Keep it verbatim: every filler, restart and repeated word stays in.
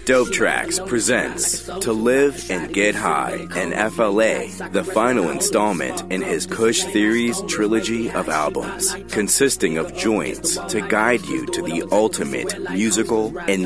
Dope Tracks presents To Live and Get High and F L A, the final installment in his Kush Theories trilogy of albums, consisting of joints to guide you to the ultimate musical and